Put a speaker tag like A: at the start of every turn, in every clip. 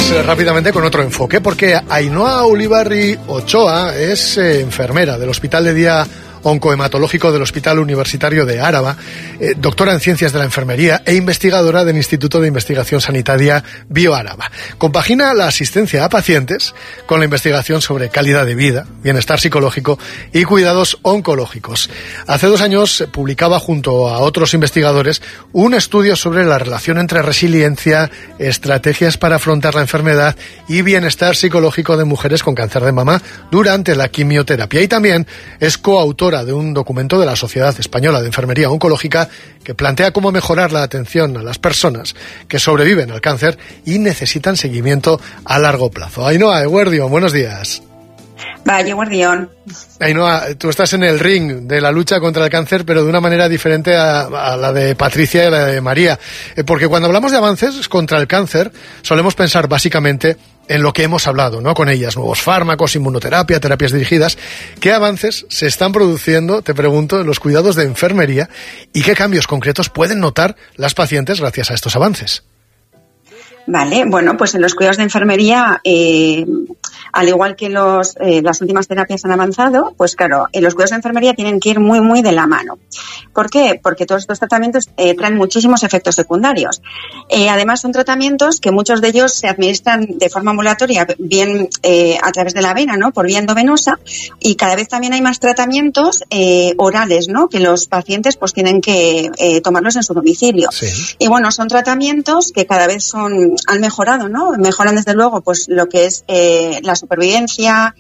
A: vamos rápidamente con otro enfoque, porque Ainhoa Ulibarri Ochoa es enfermera del Hospital de Día Oncohematológico del Hospital Universitario de Áraba, doctora en Ciencias de la Enfermería e investigadora del Instituto de Investigación Sanitaria BioAraba. Compagina la asistencia a pacientes con la investigación sobre calidad de vida, bienestar psicológico y cuidados oncológicos. Hace 2 años publicaba junto a otros investigadores un estudio sobre la relación entre resiliencia, estrategias para afrontar la enfermedad y bienestar psicológico de mujeres con cáncer de mama durante la quimioterapia. Y también es coautora de un documento de la Sociedad Española de Enfermería Oncológica que plantea cómo mejorar la atención a las personas que sobreviven al cáncer y necesitan seguimiento a largo plazo. Ainhoa Eguerdión, buenos días.
B: Vaya, Guardión.
A: Ainhoa, tú estás en el ring de la lucha contra el cáncer, pero de una manera diferente a la de Patricia y la de María. Porque cuando hablamos de avances contra el cáncer, solemos pensar básicamente en lo que hemos hablado, ¿no? Con ellas, nuevos fármacos, inmunoterapia, terapias dirigidas. ¿Qué avances se están produciendo, te pregunto, en los cuidados de enfermería y qué cambios concretos pueden notar las pacientes gracias a estos avances?
B: Vale, bueno, pues en los cuidados de enfermería, al igual que las últimas terapias han avanzado, pues claro, en los cuidados de enfermería tienen que ir muy, muy de la mano. ¿Por qué? Porque todos estos tratamientos traen muchísimos efectos secundarios. Además, son tratamientos que muchos de ellos se administran de forma ambulatoria, bien a través de la vena, ¿no? Por vía endovenosa, y cada vez también hay más tratamientos orales, ¿no? Que los pacientes pues tienen que tomarlos en su domicilio. Sí. Y bueno, son tratamientos que cada vez han mejorado, ¿no? Mejoran desde luego pues lo que es la supervivencia,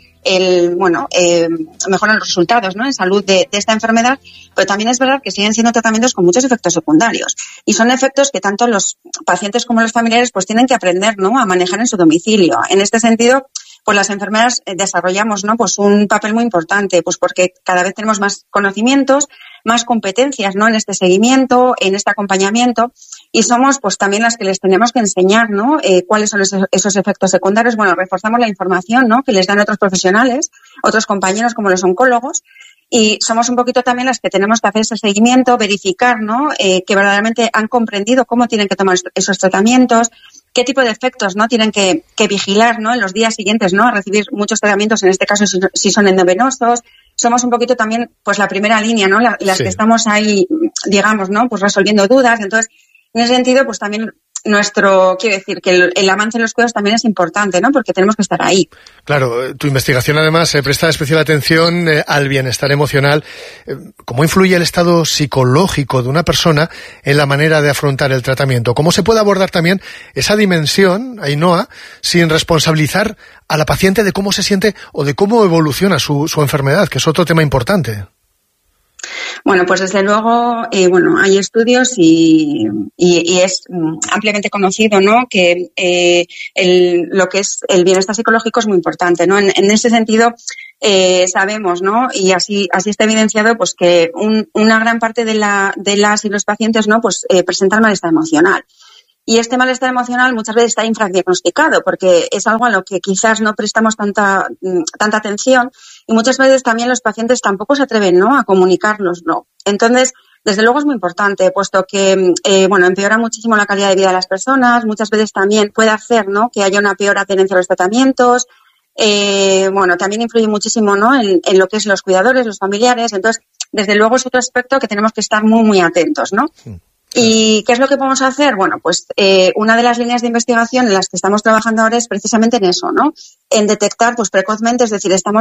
B: mejoran los resultados, ¿no? En salud de esta enfermedad, pero también es verdad que siguen siendo tratamientos con muchos efectos secundarios y son efectos que tanto los pacientes como los familiares pues tienen que aprender, ¿no? A manejar en su domicilio. En este sentido, pues las enfermeras desarrollamos, ¿no? Pues un papel muy importante, pues porque cada vez tenemos más conocimientos, más competencias, ¿no? En este seguimiento, en este acompañamiento, y somos pues también las que les tenemos que enseñar, ¿no? Cuáles son esos efectos secundarios. Bueno, reforzamos la información, ¿no? Que les dan otros profesionales, otros compañeros como los oncólogos, y somos un poquito también las que tenemos que hacer ese seguimiento, verificar, ¿no? Que verdaderamente han comprendido cómo tienen que tomar esos tratamientos, qué tipo de efectos, ¿no? Tienen que vigilar, ¿no? En los días siguientes, ¿no? A recibir muchos tratamientos, en este caso si son endovenosos. Somos un poquito también, pues la primera línea, ¿no? Las sí. Que estamos ahí, digamos, ¿no? Pues resolviendo dudas. Entonces, en ese sentido, pues también quiero decir que el avance en los cuidados también es importante, ¿no? Porque tenemos que estar ahí.
A: Claro, tu investigación además presta especial atención al bienestar emocional. ¿Cómo influye el estado psicológico de una persona en la manera de afrontar el tratamiento? ¿Cómo se puede abordar también esa dimensión, Ainhoa, sin responsabilizar a la paciente de cómo se siente o de cómo evoluciona su enfermedad, que es otro tema importante?
B: Bueno, pues desde luego, hay estudios y es ampliamente conocido, ¿no? Que lo que es el bienestar psicológico es muy importante, ¿no? En ese sentido, sabemos, ¿no? Y así está evidenciado, pues que una gran parte de las y los pacientes, ¿no? Pues presentan malestar emocional. Y este malestar emocional muchas veces está infradiagnosticado porque es algo a lo que quizás no prestamos tanta atención y muchas veces también los pacientes tampoco se atreven, ¿no? A comunicárnoslo. Entonces, desde luego es muy importante, puesto que empeora muchísimo la calidad de vida de las personas, muchas veces también puede hacer, ¿no? Que haya una peor adherencia a los tratamientos. También influye muchísimo, ¿no? En lo que es los cuidadores, los familiares. Entonces, desde luego es otro aspecto que tenemos que estar muy, muy atentos, ¿no? Sí. ¿Y qué es lo que podemos hacer? Bueno, pues una de las líneas de investigación en las que estamos trabajando ahora es precisamente en eso, ¿no? En detectar pues precozmente, es decir, estamos